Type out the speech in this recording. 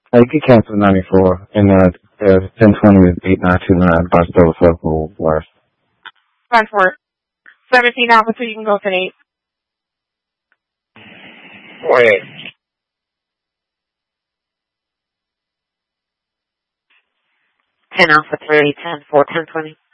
You can cancel 94, and 1020 is 8929 Barstow Circle West. 5-4. 17 Alpha 2, you can go to 8. Wait. 10 Alpha 3, 10 4, 1020.